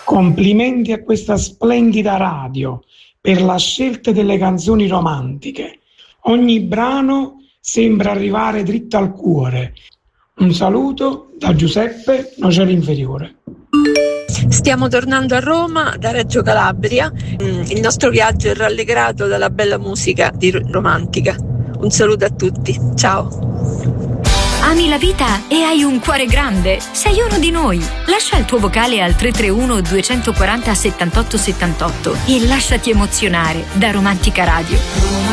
Complimenti a questa splendida radio per la scelta delle canzoni romantiche. Ogni brano sembra arrivare dritto al cuore. Un saluto da Giuseppe, Nocera Inferiore. Stiamo tornando a Roma da Reggio Calabria. Il nostro viaggio è rallegrato dalla bella musica di romantica. Un saluto a tutti, ciao. Ami la vita e hai un cuore grande? Sei uno di noi. Lascia il tuo vocale al 331 240 78 78 e lasciati emozionare da Romantica Radio.